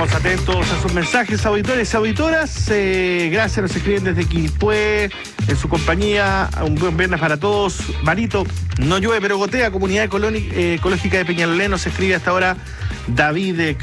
Estamos atentos a sus mensajes, auditores y auditoras. Gracias, nos escriben desde Quilpué, en su compañía. Un buen viernes para todos. Marito, no llueve, pero gotea. Comunidad Ecológica de Peñalolén nos escribe hasta ahora David